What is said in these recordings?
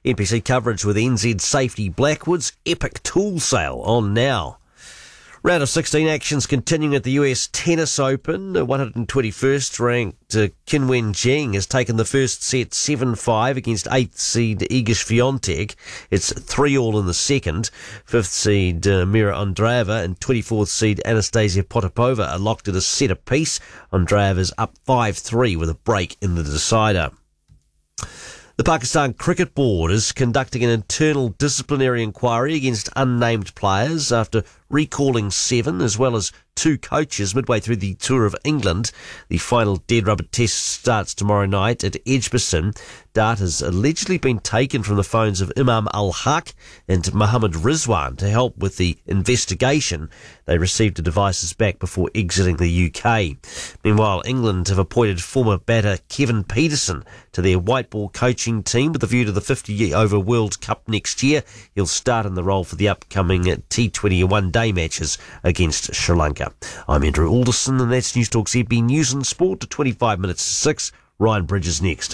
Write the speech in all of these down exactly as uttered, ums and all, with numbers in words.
N P C coverage with N Z Safety Blackwood's epic tool sale on now. Round of sixteen actions continuing at the U S Tennis Open. one hundred twenty-first ranked uh, Qinwen Jing has taken the first set seven five against eighth seed Iga Swiatek. It's three all in the second. fifth seed uh, Mira Andreeva and twenty-fourth seed Anastasia Potapova are locked at a set apiece. Andreeva's up five three with a break in the decider. The Pakistan Cricket Board is conducting an internal disciplinary inquiry against unnamed players after recalling seven as well as two coaches midway through the Tour of England. The final dead rubber test starts tomorrow night at Edgbaston. Data has allegedly been taken from the phones of Imam Al-Haq and Mohammed Rizwan to help with the investigation. They received the devices back before exiting the U K. Meanwhile, England have appointed former batter Kevin Peterson to their white ball coaching team with a view to the fifty over World Cup next year. He'll start in the role for the upcoming T twenty one-day matches against Sri Lanka. I'm Andrew Alderson, and that's News Talk Z B News and Sport to twenty-five minutes to six. Ryan Bridges next.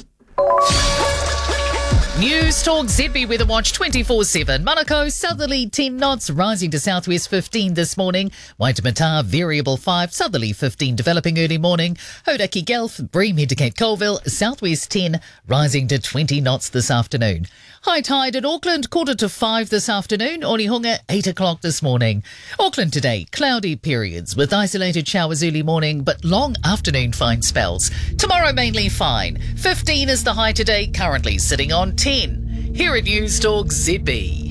News Talk Z B Weather Watch twenty-four seven. Manukau, southerly ten knots, rising to southwest fifteen this morning. Waitemata, variable five, southerly fifteen, developing early morning. Hodaki Gulf, Bream head to Cape Colville, southwest ten, rising to twenty knots this afternoon. High tide at Auckland, quarter to five this afternoon. Onehunga, eight o'clock this morning. Auckland today, cloudy periods with isolated showers early morning, but long afternoon fine spells. Tomorrow mainly fine. fifteen is the high today, currently sitting on ten. Here at News Talk Z B.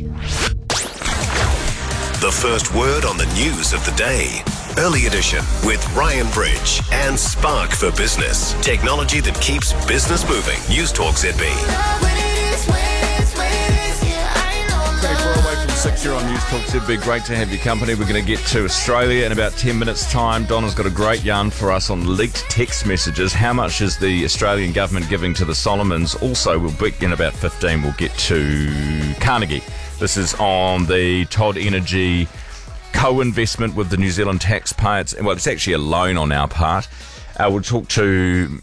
The first word on the news of the day. Early edition with Ryan Bridge and Spark for Business. Technology that keeps business moving. News Talk Z B. twenty-four away from six here on News Talk Z B. Great to have your company. We're going to get to Australia in about ten minutes' time. Donna's got a great yarn for us on leaked text messages. How much is the Australian government giving to the Solomons? Also, we'll be, in about fifteen, we'll get to Carnegie. This is on the Todd Energy co-investment with the New Zealand taxpayer. It's, well, it's actually a loan on our part. Uh, we'll talk to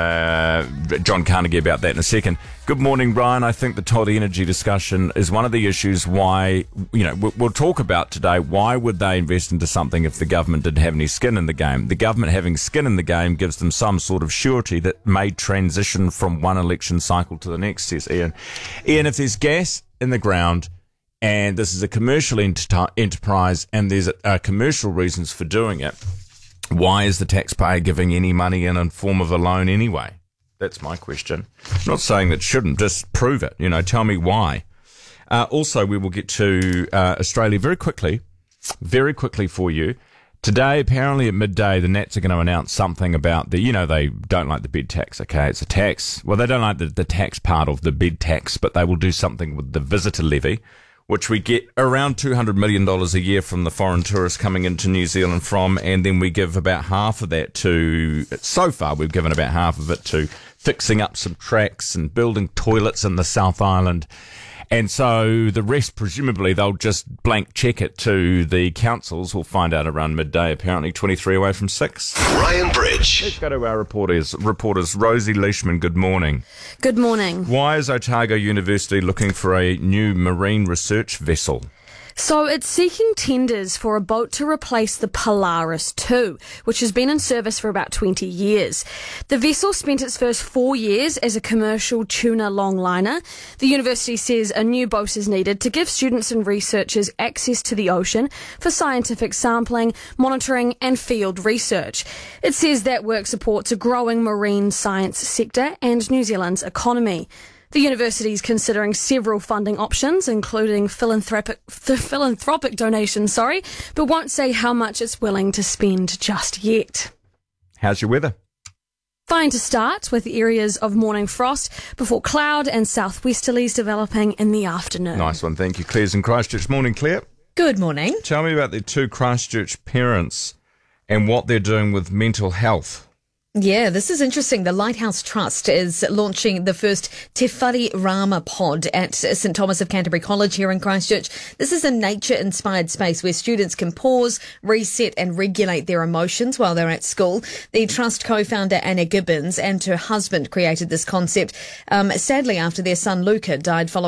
uh, John Carnegie about that in a second. Good morning, Ryan. I think the Todd Energy discussion is one of the issues why, you know, we'll, we'll talk about today, why would they invest into something if the government didn't have any skin in the game? The government having skin in the game gives them some sort of surety that may transition from one election cycle to the next, says Ian. Ian, if there's gas in the ground and this is a commercial enter- enterprise and there's uh, commercial reasons for doing it, why is the taxpayer giving any money in in form of a loan anyway? That's my question. I'm not saying that shouldn't. Just prove it. You know, tell me why. Uh, also, we will get to uh, Australia very quickly, very quickly for you. Today, apparently at midday, the Nats are going to announce something about the, you know, they don't like the bed tax, okay? It's a tax. Well, they don't like the, the tax part of the bed tax, but they will do something with the visitor levy, which we get around two hundred million dollars a year from the foreign tourists coming into New Zealand from, and then we give about half of that to, so far we've given about half of it to fixing up some tracks and building toilets in the South Island. And so the rest, presumably, they'll just blank check it to the councils. We'll find out around midday, apparently twenty-three away from six. Ryan Bridge. Let's go to our reporters. Reporters, Rosie Leishman, good morning. Good morning. Why is Otago University looking for a new marine research vessel? So it's seeking tenders for a boat to replace the Polaris two, which has been in service for about twenty years. The vessel spent its first four years as a commercial tuna longliner. The university says a new boat is needed to give students and researchers access to the ocean for scientific sampling, monitoring and field research. It says that work supports a growing marine science sector and New Zealand's economy. The university is considering several funding options, including philanthropic philanthropic donations, sorry, but won't say how much it's willing to spend just yet. How's your weather? Fine to start, with areas of morning frost before cloud and southwesterlies developing in the afternoon. Nice one, thank you. Claire's in Christchurch. Morning, Claire. Good morning. Tell me about the two Christchurch parents and what they're doing with mental health. Yeah, this is interesting. The Lighthouse Trust is launching the first Te Whare Rama pod at St Thomas of Canterbury College here in Christchurch. This is a nature-inspired space where students can pause, reset and regulate their emotions while they're at school. The Trust co-founder Anna Gibbons and her husband created this concept, um, sadly after their son Luca died following